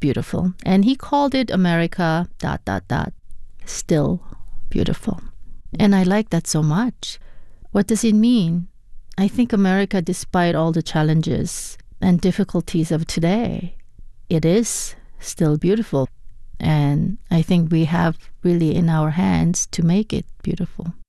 beautiful. And he called it America, still beautiful. And I like that so much. What does it mean? I think America, despite all the challenges and difficulties of today, it is still beautiful. And I think we have really in our hands to make it beautiful.